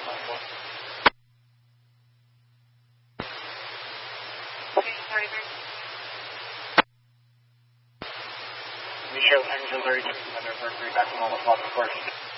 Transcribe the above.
We show engine 32, weather 33 back to normal, 12 first.